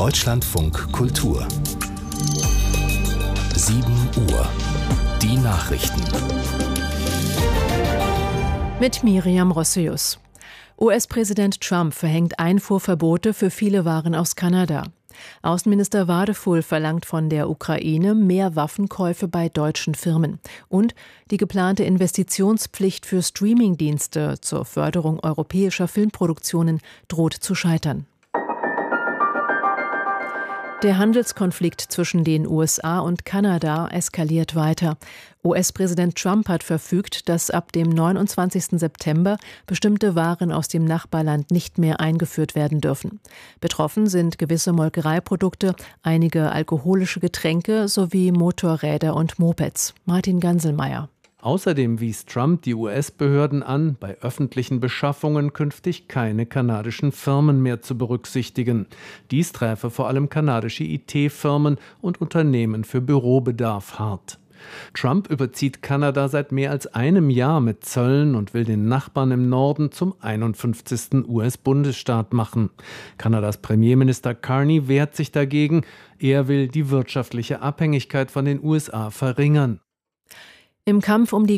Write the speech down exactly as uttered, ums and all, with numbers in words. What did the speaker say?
Deutschlandfunk Kultur. sieben Uhr. Die Nachrichten. Mit Miriam Rossius. U S-Präsident Trump verhängt Einfuhrverbote für viele Waren aus Kanada. Außenminister Wadefull verlangt von der Ukraine mehr Waffenkäufe bei deutschen Firmen. Und die geplante Investitionspflicht für Streamingdienste zur Förderung europäischer Filmproduktionen droht zu scheitern. Der Handelskonflikt zwischen den U S A und Kanada eskaliert weiter. U S-Präsident Trump hat verfügt, dass ab dem neunundzwanzigsten September bestimmte Waren aus dem Nachbarland nicht mehr eingeführt werden dürfen. Betroffen sind gewisse Molkereiprodukte, einige alkoholische Getränke sowie Motorräder und Mopeds. Martin Ganselmeier. Außerdem wies Trump die U S-Behörden an, bei öffentlichen Beschaffungen künftig keine kanadischen Firmen mehr zu berücksichtigen. Dies träfe vor allem kanadische I T-Firmen und Unternehmen für Bürobedarf hart. Trump überzieht Kanada seit mehr als einem Jahr mit Zöllen und will den Nachbarn im Norden zum einundfünfzigsten U S-Bundesstaat machen. Kanadas Premierminister Carney wehrt sich dagegen. Er will die wirtschaftliche Abhängigkeit von den U S A verringern. Im Kampf um die